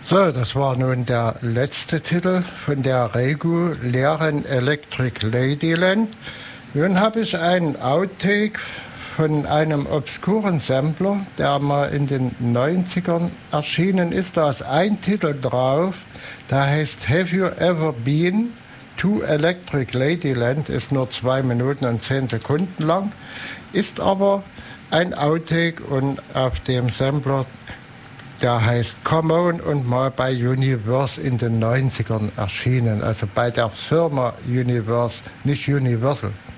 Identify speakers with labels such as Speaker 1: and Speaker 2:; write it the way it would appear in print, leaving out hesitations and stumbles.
Speaker 1: So, das war nun der letzte Titel von der regulären Electric Ladyland. Nun habe ich einen Outtake von einem obskuren Sampler, der mal in den 90ern erschienen ist. Da ist ein Titel drauf, der heißt Have You Ever Been to Electric Ladyland, ist nur 2 Minuten und 10 Sekunden lang, ist aber ein Outtake und auf dem Sampler, der heißt Come On und mal bei Universe in den 90ern erschienen, also bei der Firma Universe, nicht Universal.